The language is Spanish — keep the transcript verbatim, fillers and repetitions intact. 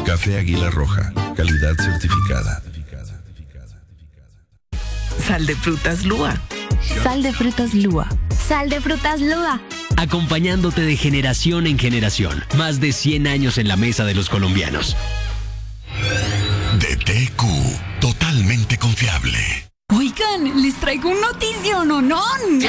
Café Águila Roja, calidad certificada. Sal de frutas Lua. Sal de frutas Lua. Sal de frutas Lua. Acompañándote de generación en generación. Más de cien años en la mesa de los colombianos. D T Q, totalmente confiable. Oigan, les traigo un notición, ¿o no?